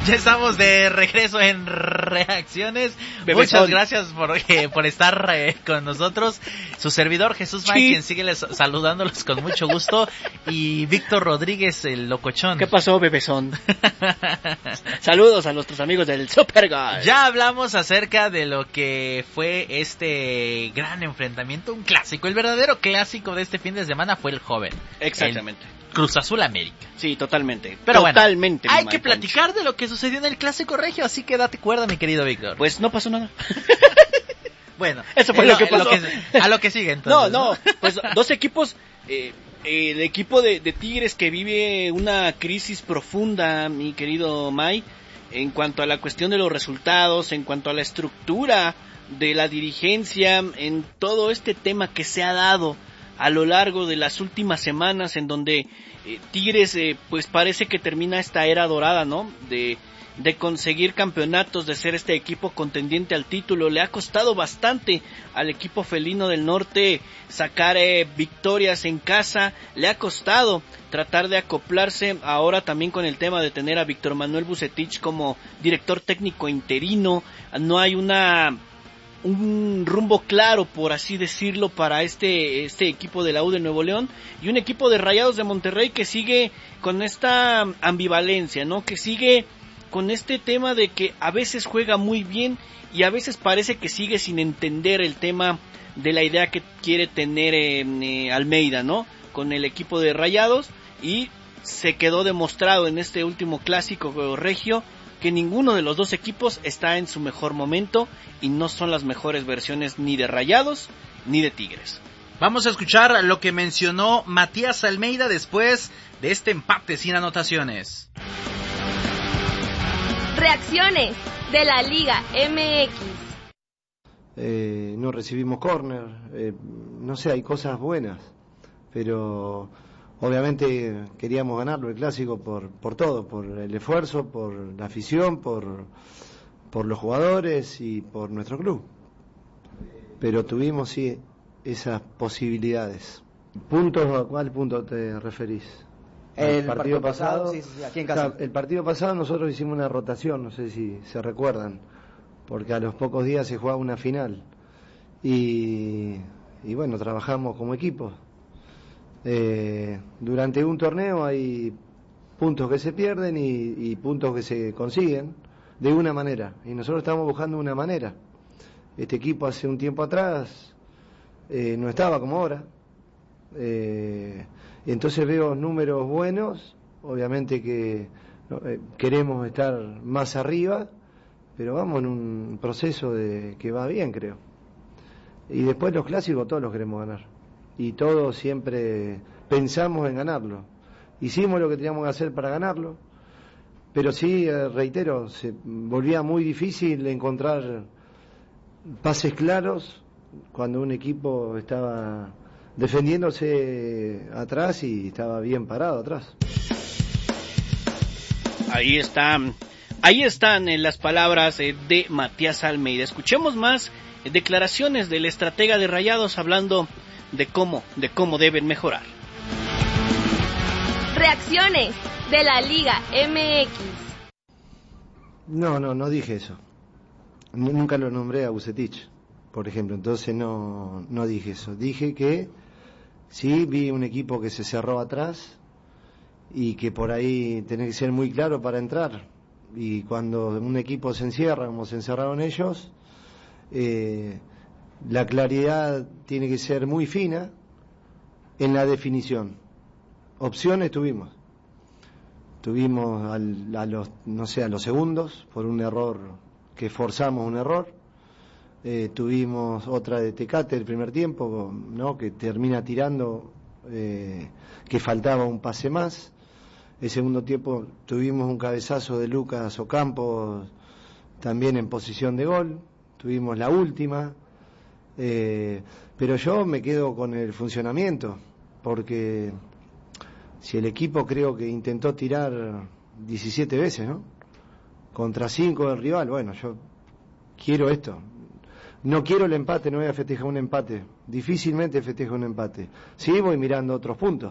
Ya estamos de regreso en Reacciones. Bebesón. Muchas gracias por estar con nosotros. Su servidor Jesús May, quien sigue saludándolos con mucho gusto, y Víctor Rodríguez, el locochón. ¿Qué pasó, bebesón? Saludos a nuestros amigos del Super Guy. Ya hablamos acerca de lo que fue este gran enfrentamiento, un clásico. El verdadero clásico de este fin de semana fue el joven. Exactamente. Cruz Azul América. Sí, totalmente. Pero totalmente. Bueno, hay que platicar de lo que sucedió en el Clásico Regio, así que date cuerda, mi querido Víctor. Pues no pasó nada. Bueno, eso fue lo que pasó. A lo que sigue entonces. No, pues dos equipos, el equipo de Tigres que vive una crisis profunda, mi querido May, en cuanto a la cuestión de los resultados, en cuanto a la estructura de la dirigencia, en todo este tema que se ha dado a lo largo de las últimas semanas, en donde Tigres pues parece que termina esta era dorada, ¿no? De conseguir campeonatos, de ser este equipo contendiente al título. Le ha costado bastante al equipo felino del norte sacar victorias en casa, le ha costado tratar de acoplarse ahora también con el tema de tener a Víctor Manuel Vucetich como director técnico interino. No hay un rumbo claro, por así decirlo, para este equipo de la U de Nuevo León, y un equipo de Rayados de Monterrey que sigue con esta ambivalencia, ¿no? Que sigue con este tema de que a veces juega muy bien y a veces parece que sigue sin entender el tema de la idea que quiere tener Almeida, ¿no? Con el equipo de Rayados, y se quedó demostrado en este último clásico regio que ninguno de los dos equipos está en su mejor momento y no son las mejores versiones ni de Rayados ni de Tigres. Vamos a escuchar lo que mencionó Matías Almeida después de este empate sin anotaciones. Reacciones de la Liga MX. No recibimos córner, no sé, hay cosas buenas, pero obviamente queríamos ganarlo el clásico por todo, por el esfuerzo, por la afición, por los jugadores y por nuestro club. Pero tuvimos sí esas posibilidades. ¿Puntos? ¿A cuál punto te referís? El partido pasado, sí, aquí en casa. El partido pasado nosotros hicimos una rotación, no sé si se recuerdan, porque a los pocos días se jugaba una final y bueno, trabajamos como equipo. Durante un torneo hay puntos que se pierden y puntos que se consiguen de una manera, y nosotros estamos buscando una manera. Este equipo hace un tiempo atrás no estaba como ahora, entonces veo números buenos, obviamente que queremos estar más arriba, pero vamos en un proceso que va bien, creo. Y después los clásicos todos los queremos ganar, y todos siempre pensamos en ganarlo. Hicimos lo que teníamos que hacer para ganarlo, pero sí, reitero, se volvía muy difícil encontrar pases claros cuando un equipo estaba defendiéndose atrás y estaba bien parado atrás. Ahí están las palabras de Matías Almeida. Escuchemos más declaraciones del estratega de Rayados hablando de cómo deben mejorar. Reacciones de la Liga MX. No dije eso. Nunca lo nombré a Vucetich, por ejemplo, entonces no dije eso. Dije que sí, vi un equipo que se cerró atrás y que por ahí tenés que ser muy claro para entrar. Y cuando un equipo se encierra, como se encerraron ellos, la claridad tiene que ser muy fina en la definición. Opciones tuvimos a los segundos por un error, que forzamos un error. Tuvimos otra de Tecate el primer tiempo, ¿no? Que termina tirando, que faltaba un pase más. El segundo tiempo tuvimos un cabezazo de Lucas Ocampo también en posición de gol. Tuvimos la última, pero yo me quedo con el funcionamiento, porque si el equipo creo que intentó tirar 17 veces, ¿no? Contra 5 del rival, bueno, yo quiero esto. No quiero el empate, no voy a festejar un empate. Difícilmente festejo un empate. Sí, voy mirando otros puntos.